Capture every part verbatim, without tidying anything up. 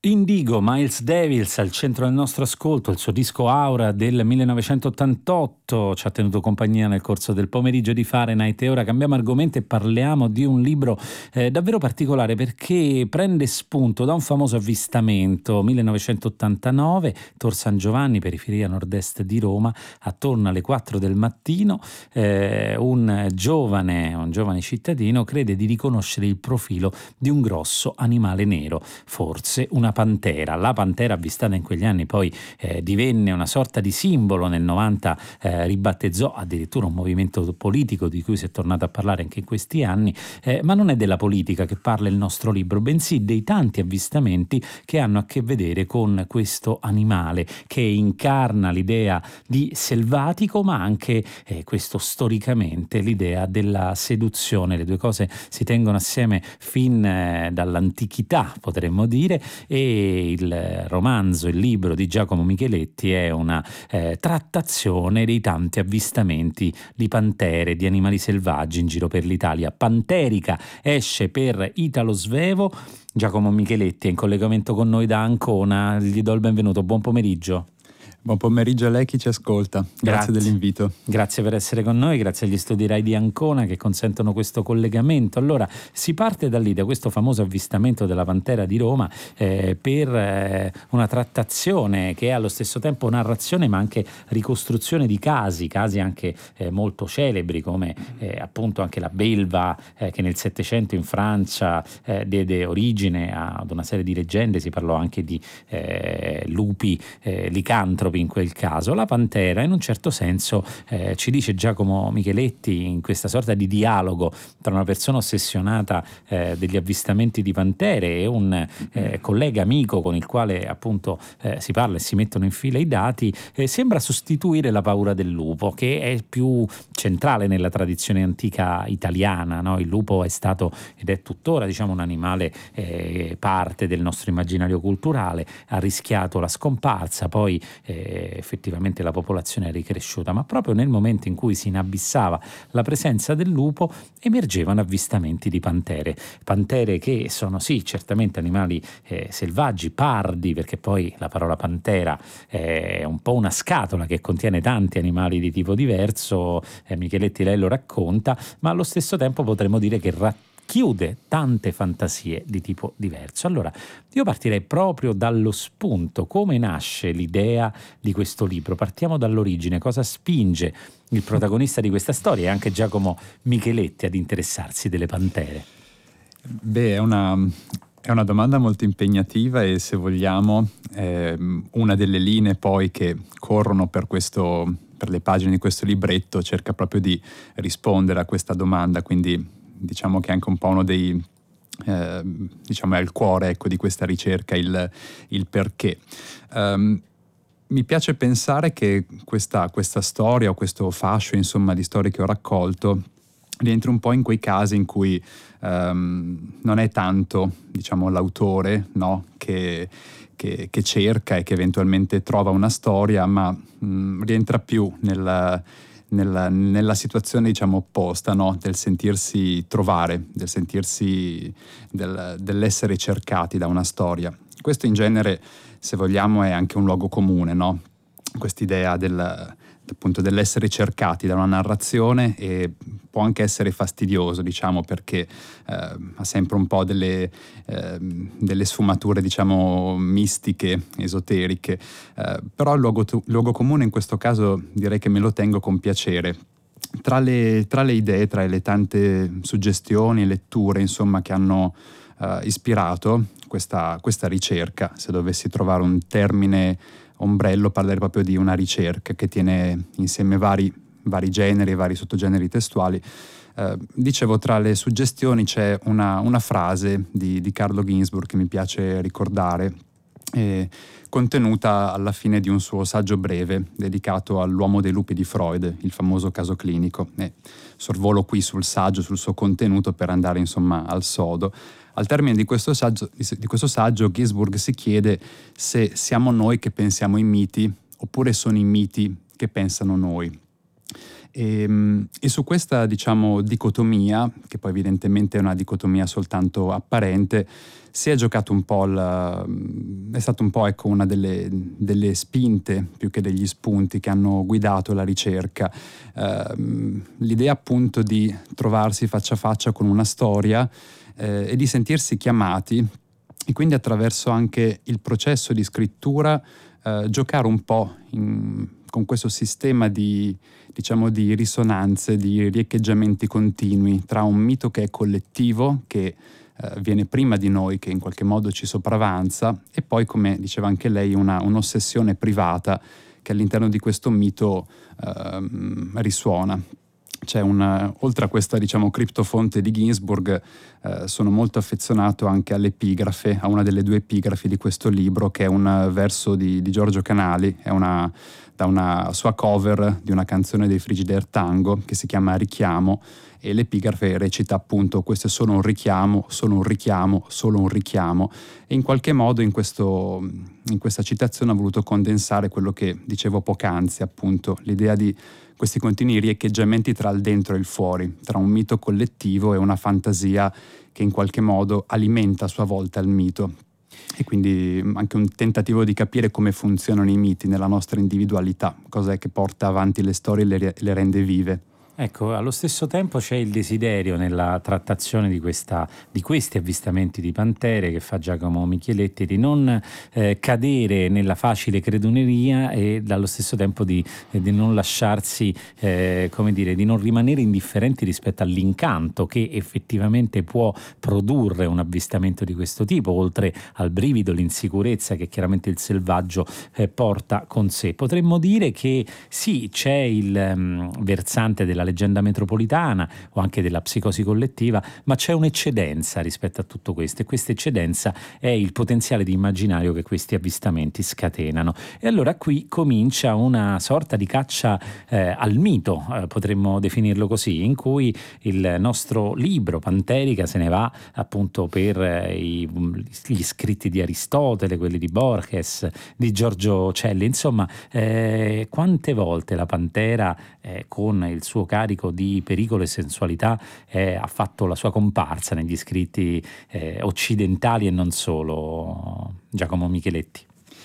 Indigo, Miles Davis al centro del nostro ascolto, il suo disco Aura del millenovecentottantotto ci ha tenuto compagnia nel corso del pomeriggio di Fahrenheit. E ora cambiamo argomento e parliamo di un libro eh, davvero particolare, perché prende spunto da un famoso avvistamento. Millenovecentottantanove, Tor San Giovanni, periferia nord-est di Roma, attorno alle quattro del mattino eh, un giovane, un giovane cittadino crede di riconoscere il profilo di un grosso animale nero, forse una pantera. La pantera avvistata in quegli anni poi eh, divenne una sorta di simbolo. Nel novanta eh, ribattezzò addirittura un movimento politico di cui si è tornato a parlare anche in questi anni, eh, ma non è della politica che parla il nostro libro, bensì dei tanti avvistamenti che hanno a che vedere con questo animale che incarna l'idea di selvatico, ma anche eh, questo storicamente l'idea della seduzione. Le due cose si tengono assieme fin eh, dall'antichità, potremmo dire, e il romanzo, il libro di Giacomo Micheletti è una eh, trattazione dei tanti avvistamenti di pantere, di animali selvaggi in giro per l'Italia. Panterica esce per Italo Svevo. Giacomo Micheletti è in collegamento con noi da Ancona, gli do il benvenuto, buon pomeriggio. Buon pomeriggio a lei, chi ci ascolta, grazie, grazie dell'invito. Grazie per essere con noi, grazie agli studi Rai di Ancona che consentono questo collegamento. Allora, si parte da lì, da questo famoso avvistamento della pantera di Roma, eh, per eh, una trattazione che è allo stesso tempo narrazione ma anche ricostruzione di casi, casi anche eh, molto celebri, come eh, appunto anche la belva eh, che nel Settecento in Francia eh, diede origine ad una serie di leggende. Si parlò anche di eh, lupi eh, licantropi in quel caso. La pantera in un certo senso eh, ci dice Giacomo Micheletti, in questa sorta di dialogo tra una persona ossessionata eh, degli avvistamenti di pantere e un eh, collega amico con il quale appunto eh, si parla e si mettono in fila i dati, eh, sembra sostituire la paura del lupo, che è più centrale nella tradizione antica italiana, no? Il lupo è stato ed è tuttora, diciamo, un animale eh, parte del nostro immaginario culturale, ha rischiato la scomparsa, poi eh, effettivamente la popolazione è ricresciuta, ma proprio nel momento in cui si inabissava la presenza del lupo emergevano avvistamenti di pantere, pantere che sono sì certamente animali eh, selvaggi, pardi, perché poi la parola pantera è un po' una scatola che contiene tanti animali di tipo diverso, eh, Micheletti lei lo racconta, ma allo stesso tempo potremmo dire che racconta chiude tante fantasie di tipo diverso. Allora, io partirei proprio dallo spunto. Come nasce l'idea di questo libro? Partiamo dall'origine. Cosa spinge il protagonista di questa storia e anche Giacomo Micheletti ad interessarsi delle pantere? Beh, è una... È una domanda molto impegnativa e, se vogliamo, eh, una delle linee poi che corrono per questo, per le pagine di questo libretto cerca proprio di rispondere a questa domanda, quindi diciamo che è anche un po' uno dei, eh, diciamo è il cuore, ecco, di questa ricerca, il, il perché. Um, mi piace pensare che questa, questa storia o questo fascio, insomma, di storie che ho raccolto rientri un po' in quei casi in cui um, non è tanto, diciamo, l'autore, no, che, che, che cerca e che eventualmente trova una storia, ma mh, rientra più nella, nella, nella situazione, diciamo, opposta, no, del sentirsi trovare, del sentirsi, del, dell'essere cercati da una storia. Questo in genere, se vogliamo, è anche un luogo comune, no? Quest'idea del appunto dell'essere cercati da una narrazione, e può anche essere fastidioso, diciamo, perché eh, ha sempre un po' delle, eh, delle sfumature, diciamo, mistiche, esoteriche, eh, però il luogo, luogo comune in questo caso direi che me lo tengo con piacere. Tra le, tra le idee, tra le tante suggestioni e letture, insomma, che hanno eh, ispirato questa, questa ricerca, se dovessi trovare un termine ombrello, parlare proprio di una ricerca che tiene insieme vari, vari generi, vari sottogeneri testuali. Eh, dicevo, tra le suggestioni c'è una, una frase di, di Carlo Ginzburg che mi piace ricordare, eh, contenuta alla fine di un suo saggio breve dedicato all'uomo dei lupi di Freud, il famoso caso clinico. Eh, sorvolo qui sul saggio, sul suo contenuto, per andare insomma al sodo. Al termine di questo saggio, di questo saggio Ginzburg si chiede se siamo noi che pensiamo i miti oppure sono i miti che pensano noi. E, e su questa, diciamo, dicotomia, che poi evidentemente è una dicotomia soltanto apparente, si è giocato un po', il, è stato un po', ecco, una delle, delle spinte più che degli spunti che hanno guidato la ricerca. Uh, l'idea appunto di trovarsi faccia a faccia con una storia eh, e di sentirsi chiamati, e quindi attraverso anche il processo di scrittura eh, giocare un po' in, con questo sistema di, diciamo, di risonanze, di riecheggiamenti continui tra un mito che è collettivo, che eh, viene prima di noi, che in qualche modo ci sopravanza, e poi, come diceva anche lei, una, un'ossessione privata che all'interno di questo mito eh, risuona. C'è una, oltre a questa, diciamo, criptofonte di Ginsburg, eh, sono molto affezionato anche all'epigrafe, a una delle due epigrafi di questo libro, che è un verso di, di Giorgio Canali, è una, da una sua cover di una canzone dei Frigidaire Tango che si chiama Richiamo, e l'epigrafe recita appunto: questo è solo un richiamo, solo un richiamo, solo un richiamo. E in qualche modo in, questo, in questa citazione ho voluto condensare quello che dicevo poc'anzi, appunto l'idea di questi continui riecheggiamenti tra il dentro e il fuori, tra un mito collettivo e una fantasia che in qualche modo alimenta a sua volta il mito. E quindi anche un tentativo di capire come funzionano i miti nella nostra individualità, cosa è che porta avanti le storie e le, le rende vive. Ecco, allo stesso tempo c'è il desiderio nella trattazione di, questa, di questi avvistamenti di pantere che fa Giacomo Micheletti di non eh, cadere nella facile creduneria e dallo stesso tempo di, eh, di non lasciarsi, eh, come dire, di non rimanere indifferenti rispetto all'incanto che effettivamente può produrre un avvistamento di questo tipo, oltre al brivido, l'insicurezza che chiaramente il selvaggio eh, porta con sé. Potremmo dire che sì, c'è il um, versante della leggenda metropolitana o anche della psicosi collettiva, ma c'è un'eccedenza rispetto a tutto questo, e questa eccedenza è il potenziale di immaginario che questi avvistamenti scatenano. E allora qui comincia una sorta di caccia eh, al mito, eh, potremmo definirlo così, in cui il nostro libro Panterica se ne va appunto per eh, i, gli scritti di Aristotele, quelli di Borges, di Giorgio Celli, insomma eh, quante volte la pantera eh, con il suo carico di pericolo e sensualità eh, ha fatto la sua comparsa negli scritti eh, occidentali e non solo, Giacomo Micheletti.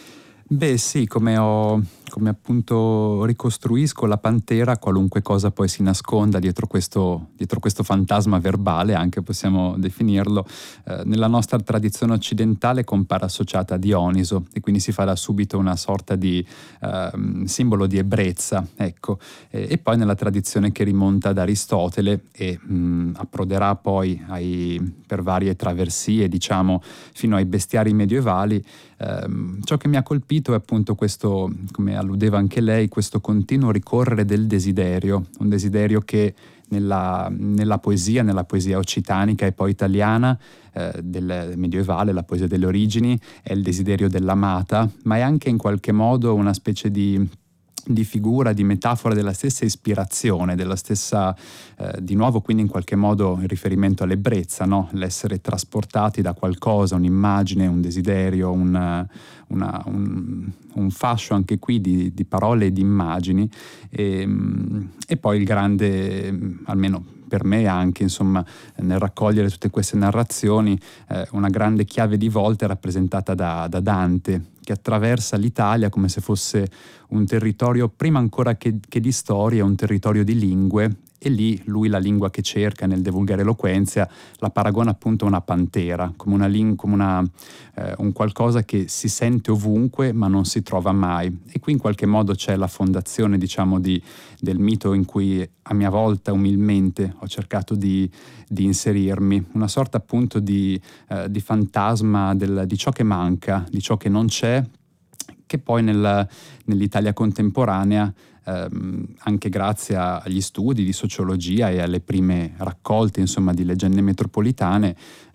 Beh sì, come, ho, come appunto ricostruisco la pantera, qualunque cosa poi si nasconda dietro questo, dietro questo fantasma verbale, anche possiamo definirlo, eh, nella nostra tradizione occidentale compare associata a Dioniso, e quindi si fa da subito una sorta di eh, simbolo di ebbrezza, ecco. E, e poi nella tradizione che rimonta ad Aristotele e mh, approderà poi ai, per varie traversie, diciamo, fino ai bestiari medievali. Um, ciò che mi ha colpito è appunto questo, come alludeva anche lei, questo continuo ricorrere del desiderio, un desiderio che nella, nella poesia, nella poesia occitanica e poi italiana, eh, del medievale, la poesia delle origini, è il desiderio dell'amata, ma è anche in qualche modo una specie di di figura, di metafora della stessa ispirazione, della stessa, eh, di nuovo quindi in qualche modo in riferimento all'ebbrezza, no? L'essere trasportati da qualcosa, un'immagine, un desiderio, un, una, un, un fascio anche qui di, di parole e di immagini, e, e poi il grande, almeno per me anche, insomma, nel raccogliere tutte queste narrazioni, eh, una grande chiave di volta è rappresentata da, da Dante, che attraversa l'Italia come se fosse un territorio, prima ancora che, che di storia, un territorio di lingue, e lì lui la lingua che cerca nel divulgare eloquenza la paragona appunto a una pantera, come, una ling- come una, eh, un qualcosa che si sente ovunque ma non si trova mai. E qui in qualche modo c'è la fondazione, diciamo, di, del mito in cui a mia volta umilmente ho cercato di, di inserirmi, una sorta appunto di, eh, di fantasma del, di ciò che manca, di ciò che non c'è, che poi nel, nell'Italia contemporanea, ehm, anche grazie agli studi di sociologia e alle prime raccolte, insomma, di leggende metropolitane,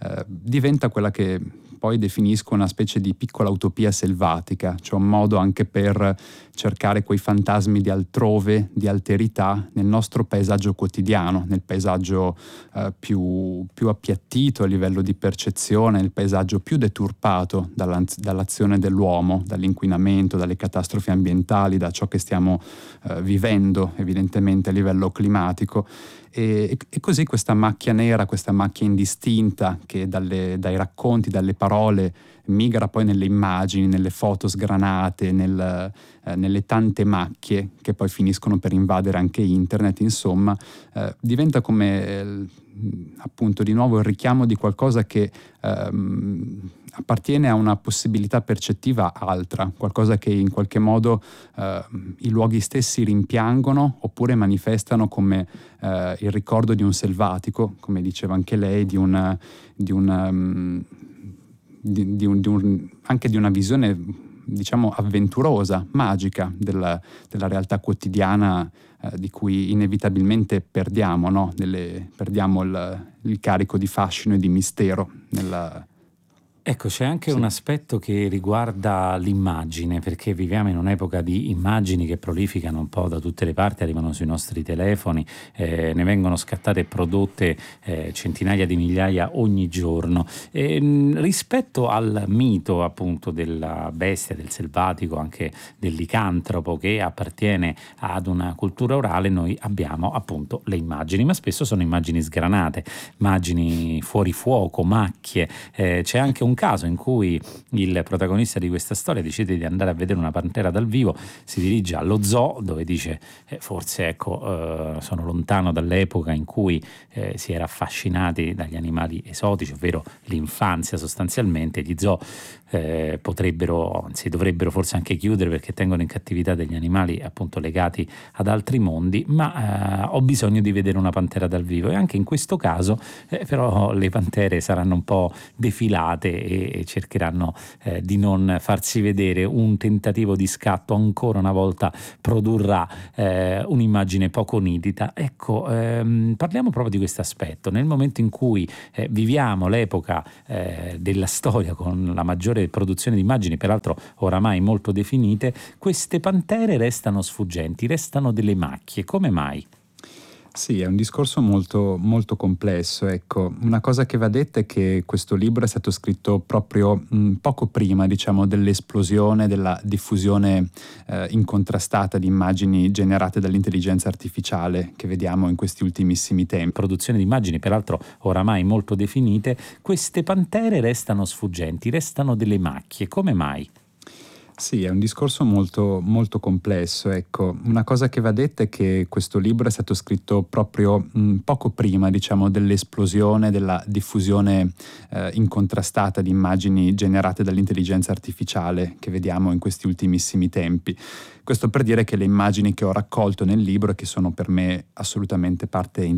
eh, diventa quella che poi definisco una specie di piccola utopia selvatica, cioè un modo anche per cercare quei fantasmi di altrove, di alterità nel nostro paesaggio quotidiano, nel paesaggio eh, più, più appiattito a livello di percezione, nel paesaggio più deturpato dall'azione dell'uomo, dall'inquinamento, dalle catastrofi ambientali, da ciò che stiamo eh, vivendo evidentemente a livello climatico. E, e così questa macchia nera, questa macchia indistinta che dalle, dai racconti, dalle parole migra poi nelle immagini, nelle foto sgranate, nel, eh, nelle tante macchie che poi finiscono per invadere anche internet, insomma, eh, diventa come eh, appunto di nuovo il richiamo di qualcosa che ehm, appartiene a una possibilità percettiva altra, qualcosa che in qualche modo eh, i luoghi stessi rimpiangono oppure manifestano come eh, il ricordo di un selvatico, come diceva anche lei, di una, di una um, Di, di un, di un, anche di una visione, diciamo, avventurosa, magica della, della realtà quotidiana eh, di cui inevitabilmente perdiamo, no? Delle, perdiamo il, il carico di fascino e di mistero nella. Ecco, c'è anche Sì. un aspetto che riguarda l'immagine, perché viviamo in un'epoca di immagini che prolificano un po' da tutte le parti, arrivano sui nostri telefoni, eh, ne vengono scattate e prodotte eh, centinaia di migliaia ogni giorno. E, mh, rispetto al mito appunto della bestia, del selvatico, anche del licantropo che appartiene ad una cultura orale, noi abbiamo appunto le immagini, ma spesso sono immagini sgranate, immagini fuori fuoco, macchie. Eh, c'è anche un caso in cui il protagonista di questa storia decide di andare a vedere una pantera dal vivo, si dirige allo zoo dove dice eh, forse ecco eh, sono lontano dall'epoca in cui eh, si era affascinati dagli animali esotici, ovvero l'infanzia sostanzialmente. Gli zoo eh, potrebbero, anzi dovrebbero forse anche chiudere perché tengono in cattività degli animali appunto legati ad altri mondi, ma eh, ho bisogno di vedere una pantera dal vivo. E anche in questo caso eh, però le pantere saranno un po' defilate e cercheranno eh, di non farsi vedere. Un tentativo di scatto ancora una volta produrrà eh, un'immagine poco nitida. Ecco, ehm, parliamo proprio di questo aspetto. Nel momento in cui eh, viviamo l'epoca eh, della storia con la maggiore produzione di immagini, peraltro oramai molto definite, queste pantere restano sfuggenti, restano delle macchie. Come mai? Sì, è un discorso molto, molto complesso. Ecco, una cosa che va detta è che questo libro è stato scritto proprio mh, poco prima, diciamo, dell'esplosione, della diffusione eh, incontrastata di immagini generate dall'intelligenza artificiale che vediamo in questi ultimissimi tempi. Produzione di immagini, peraltro oramai molto definite, queste pantere restano sfuggenti, restano delle macchie. Come mai? Sì, è un discorso molto, molto complesso. Ecco, una cosa che va detta è che questo libro è stato scritto proprio mh, poco prima, diciamo, dell'esplosione, della diffusione eh, incontrastata di immagini generate dall'intelligenza artificiale che vediamo in questi ultimissimi tempi. Questo per dire che le immagini che ho raccolto nel libro e che sono per me assolutamente parte